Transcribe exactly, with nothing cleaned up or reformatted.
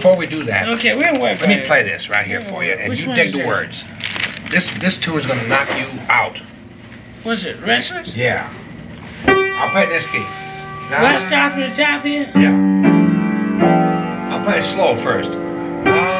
before we do that, Okay, we'll work let me on it. play this right here Yeah, for you, and which you one dig is the that? words. This this tune is gonna knock you out. What's it, Restless? Yeah. I'll play this key. Do I start from the top here? Yeah. I'll play it slow first.